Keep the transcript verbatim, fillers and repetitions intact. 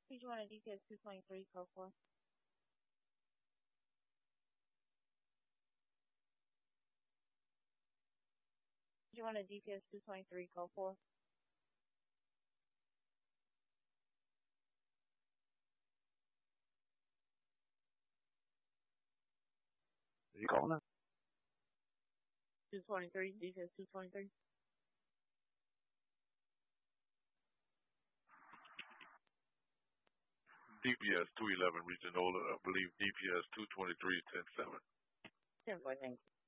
Did you want a D P S two twenty-three, code four? Did you want a D P S two twenty-three, code four? You calling it? two twenty-three, D P S two twenty-three. D P S two eleven reaching Ola, I believe D P S two twenty-three is ten seven. ten four, thank you.